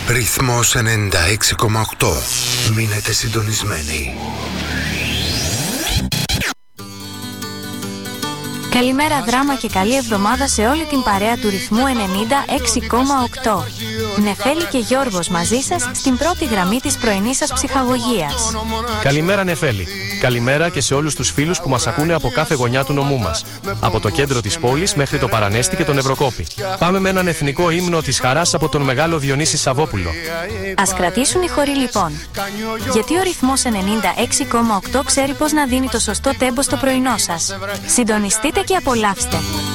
Ρυθμός 96,8. Μείνετε συντονισμένοι. Καλημέρα δράμα και καλή εβδομάδα σε όλη την παρέα του ρυθμού 96,8. Νεφέλη και Γιώργος μαζί σας στην πρώτη γραμμή της πρωινής σας ψυχαγωγίας. Καλημέρα Νεφέλη. Καλημέρα και σε όλους τους φίλους που μας ακούνε από κάθε γωνιά του νομού μας. Από το κέντρο της πόλης μέχρι το Παρανέστη και τον Ευρωκόπη. Πάμε με έναν εθνικό ύμνο της χαράς από τον μεγάλο Διονύση Σαββόπουλο. Ας κρατήσουν οι χοροί λοιπόν. Γιατί ο ρυθμός 96,8 ξέρει πώς να δίνει το σωστό τέμπο στο πρωινό σας. Συντονιστείτε και απολαύστε.